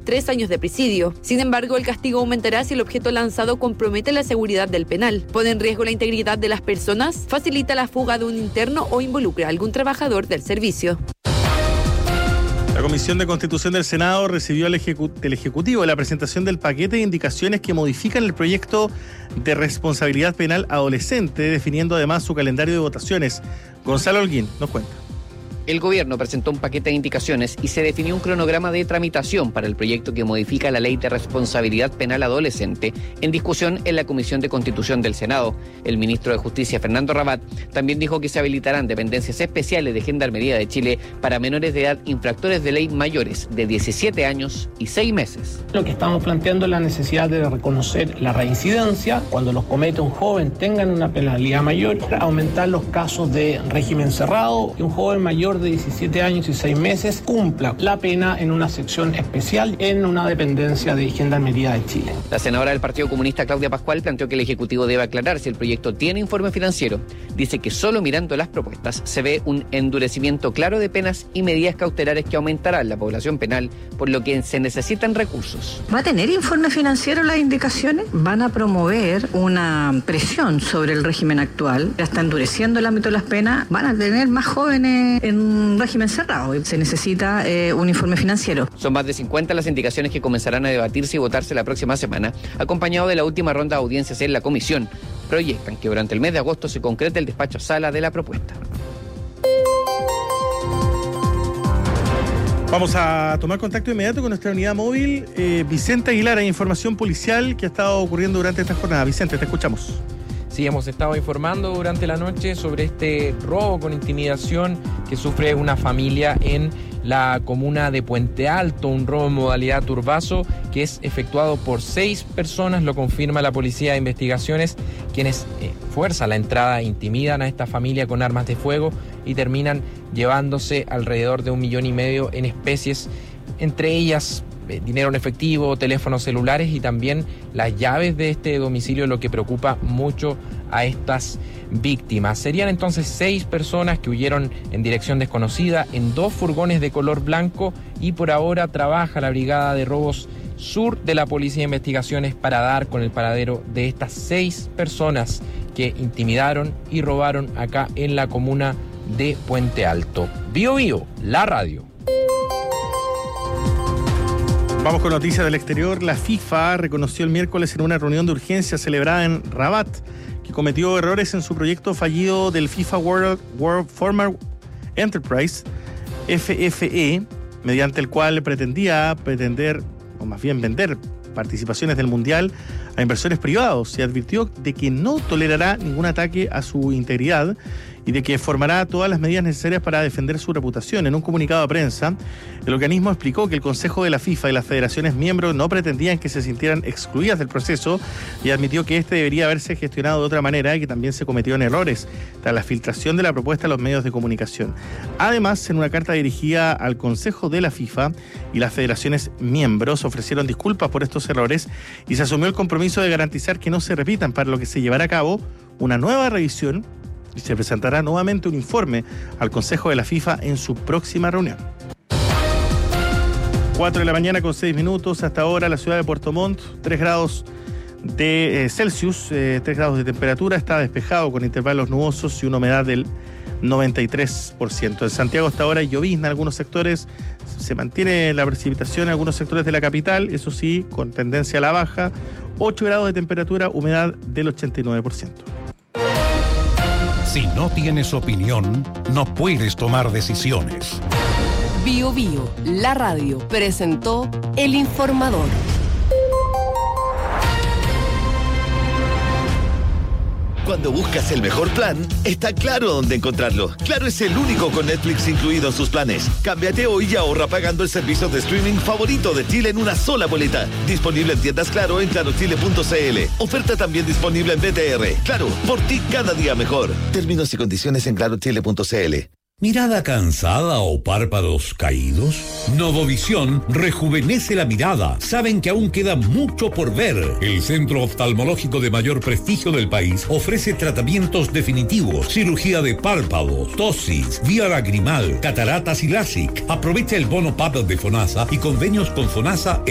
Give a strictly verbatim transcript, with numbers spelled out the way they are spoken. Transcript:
tres años de presidio. Sin embargo, el castigo aumentará si el objeto lanzado compromete la seguridad del penal, pone en riesgo la integridad de las personas, facilita la fuga de un interno o involucra a algún trabajador del servicio. La Comisión de Constitución del Senado recibió del Ejecu- del Ejecutivo la presentación del paquete de indicaciones que modifican el proyecto de responsabilidad penal adolescente, definiendo además su calendario de votaciones. Gonzalo Holguín nos cuenta. El gobierno presentó un paquete de indicaciones y se definió un cronograma de tramitación para el proyecto que modifica la Ley de Responsabilidad Penal Adolescente, en discusión en la Comisión de Constitución del Senado. El ministro de Justicia, Fernando Rabat, también dijo que se habilitarán dependencias especiales de Gendarmería de Chile para menores de edad infractores de ley mayores de diecisiete años y seis meses. Lo que estamos planteando es la necesidad de reconocer la reincidencia. Cuando los comete un joven tengan una penalidad mayor, aumentar los casos de régimen cerrado y un joven mayor de diecisiete años y seis meses cumpla la pena en una sección especial en una dependencia de Gendarmería de Chile. La senadora del Partido Comunista, Claudia Pascual, planteó que el Ejecutivo debe aclarar si el proyecto tiene informe financiero. Dice que solo mirando las propuestas se ve un endurecimiento claro de penas y medidas cautelares que aumentarán la población penal, por lo que se necesitan recursos. ¿Va a tener informe financiero las indicaciones? ¿Van a promover una presión sobre el régimen actual? Ya está endureciendo el ámbito de las penas. ¿Van a tener más jóvenes en un régimen cerrado? Se necesita eh, un informe financiero. Son más de cincuenta las indicaciones que comenzarán a debatirse y votarse la próxima semana, acompañado de la última ronda de audiencias en la comisión. Proyectan que durante el mes de agosto se concrete el despacho a sala de la propuesta. Vamos a tomar contacto inmediato con nuestra unidad móvil. Eh, Vicente Aguilar, hay información policial que ha estado ocurriendo durante esta jornada. Vicente, te escuchamos. Sí, hemos estado informando durante la noche sobre este robo con intimidación que sufre una familia en la comuna de Puente Alto, un robo en modalidad turbazo que es efectuado por seis personas, lo confirma la Policía de Investigaciones, quienes eh, fuerzan la entrada, intimidan a esta familia con armas de fuego y terminan llevándose alrededor de un millón y medio en especies, entre ellas eh, dinero en efectivo, teléfonos celulares y también las llaves de este domicilio, lo que preocupa mucho a estas víctimas. Serían entonces seis personas que huyeron en dirección desconocida en dos furgones de color blanco y por ahora trabaja la Brigada de Robos Sur de la Policía de Investigaciones para dar con el paradero de estas seis personas que intimidaron y robaron acá en la comuna de Puente Alto. Bio Bio, la radio. Vamos con noticias del exterior. La FIFA reconoció el miércoles en una reunión de urgencia celebrada en Rabat que cometió errores en su proyecto fallido del FIFA World, World Former Enterprise, F F E, mediante el cual pretendía pretender, o más bien vender, participaciones del Mundial a inversores privados, y advirtió de que no tolerará ningún ataque a su integridad y de que formará todas las medidas necesarias para defender su reputación. En un comunicado de prensa, el organismo explicó que el Consejo de la FIFA y las federaciones miembros no pretendían que se sintieran excluidas del proceso y admitió que este debería haberse gestionado de otra manera y que también se cometieron errores tras la filtración de la propuesta a los medios de comunicación. Además, en una carta dirigida al Consejo de la FIFA y las federaciones miembros ofrecieron disculpas por estos errores y se asumió el compromiso de garantizar que no se repitan, para lo que se llevará a cabo una nueva revisión y se presentará nuevamente un informe al Consejo de la FIFA en su próxima reunión. cuatro de la mañana con seis minutos. Hasta ahora la ciudad de Puerto Montt, tres grados de eh, Celsius, eh, tres grados de temperatura. Está despejado con intervalos nubosos y una humedad del noventa y tres por ciento. En Santiago hasta ahora hay llovizna en algunos sectores. Se mantiene la precipitación en algunos sectores de la capital, eso sí, con tendencia a la baja. ocho grados de temperatura, humedad del ochenta y nueve por ciento. Si no tienes opinión, no puedes tomar decisiones. Bio Bio, la radio, presentó El Informador. Cuando buscas el mejor plan, está Claro dónde encontrarlo. Claro es el único con Netflix incluido en sus planes. Cámbiate hoy y ahorra pagando el servicio de streaming favorito de Chile en una sola boleta. Disponible en tiendas Claro en claro chile punto c l. Oferta también disponible en B T R. Claro, por ti cada día mejor. Términos y condiciones en claro chile punto c l. ¿Mirada cansada o párpados caídos? Novovisión rejuvenece la mirada. Saben que aún queda mucho por ver. El centro oftalmológico de mayor prestigio del país ofrece tratamientos definitivos, cirugía de párpados, tosis, vía lagrimal, cataratas y LASIK. Aprovecha el bono P A P de FONASA y convenios con FONASA